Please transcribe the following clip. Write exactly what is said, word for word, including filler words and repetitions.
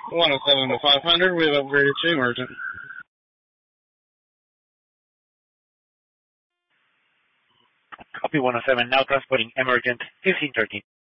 one oh seven to five hundred, we've upgraded to emergent. Copy one oh seven, now transporting emergent fifteen thirteen.